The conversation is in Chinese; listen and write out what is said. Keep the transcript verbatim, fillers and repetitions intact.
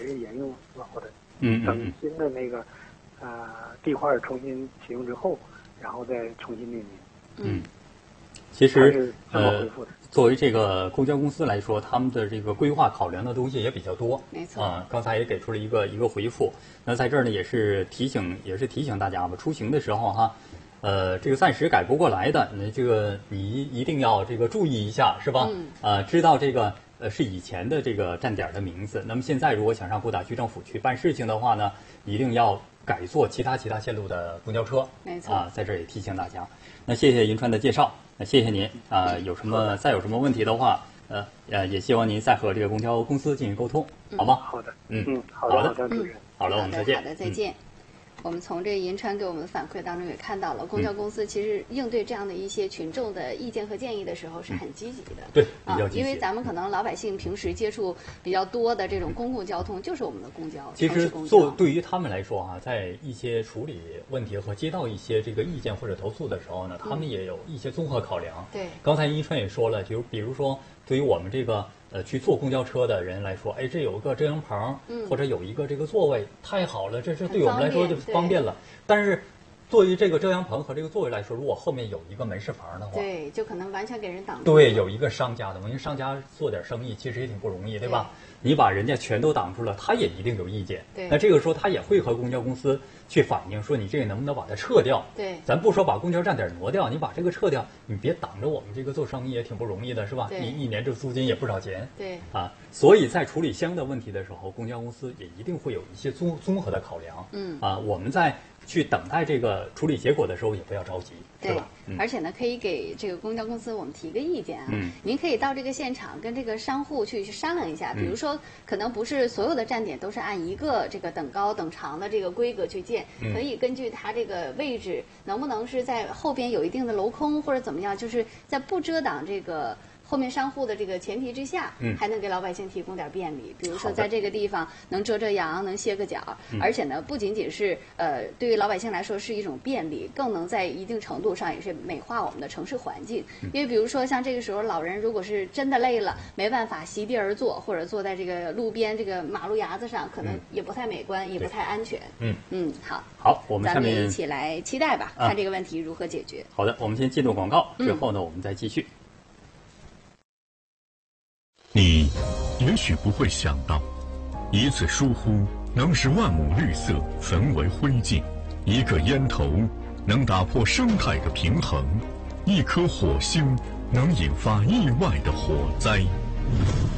续沿用，或者嗯等新的那个呃地块重新启用之后，然后再重新命名。 嗯，其实呃， 作为这个公交公司来说，他们的这个规划考量的东西也比较多。 没错啊，刚才也给出了一个一个回复。那在这儿呢，也是提醒，也是提醒大家吧，出行的时候哈，呃，这个暂时改不过来的，那这个你一定要这个注意一下，是吧？ 嗯。 呃，知道这个呃是以前的这个站点的名字。那么现在如果想上布达区政府去办事情的话呢，一定要改坐其他其他线路的公交车。 没错。 啊，在这儿也提醒大家。那谢谢银川的介绍，那谢谢您啊、呃。有什么再有什么问题的话，呃呃，也希望您再和这个公交公司进行沟通，好吗？ 好的， 嗯嗯，好的， 好的， 好的，主任， 好了，我们再见。 好的，再见。嗯我们从这银川给我们的反馈当中也看到了，公交公司其实应对这样的一些群众的意见和建议的时候是很积极的。 嗯、对， 啊比较积极。 因为咱们可能老百姓平时接触比较多的这种公共交通就是我们的公交。 其实做对于他们来说哈、啊，在一些处理问题和接到一些这个意见或者投诉的时候呢，他们也有一些综合考量。 对， 刚才银川也说了，就比如说对于我们这个。呃，去坐公交车的人来说，哎，这有个遮阳棚， 嗯、 或者有一个这个座位，太好了，这是对我们来说就方便了。但是，对于这个遮阳棚和这个座位来说，如果后面有一个门市房的话， 对，就可能完全给人挡住。 对，有一个商家的，因为商家做点生意其实也挺不容易，对吧？ 对你把人家全都挡住了，他也一定有意见。 对， 那这个时候他也会和公交公司去反映，说你这个能不能把它撤掉？ 对， 咱不说把公交站点挪掉，你把这个撤掉，你别挡着我们这个做生意也挺不容易的，是吧？一一年这租金也不少钱。 对， 啊，所以在处理相应的问题的时候，公交公司也一定会有一些综综合的考量。 嗯， 啊，我们在去等待这个处理结果的时候，也不要着急， 对吧？ 嗯、而且呢，可以给这个公交公司我们提个意见啊。 嗯， 您可以到这个现场跟这个商户去去商量一下，比如说可能不是所有的站点都是按一个这个等高等长的这个规格去建， 嗯、 可以根据它这个位置，能不能是在后边有一定的镂空或者怎么样，就是在不遮挡这个。后面商户的这个前提之下， 嗯， 还能给老百姓提供点便利，比如说在这个地方能遮遮阳，能歇个脚， 嗯、 而且呢，不仅仅是呃对于老百姓来说是一种便利，更能在一定程度上也是美化我们的城市环境。 嗯、 因为比如说像这个时候老人如果是真的累了，没办法席地而坐，或者坐在这个路边这个马路牙子上，可能也不太美观，嗯、也不太安全。 嗯嗯，好， 好，我们下面咱们一起来期待吧， 啊、 看这个问题如何解决。 好的，我们先进入广告，之后呢，嗯、我们再继续。 你也许不会想到，一次疏忽能使万亩绿色焚为灰烬，一个烟头能打破生态的平衡，一颗火星能引发意外的火灾。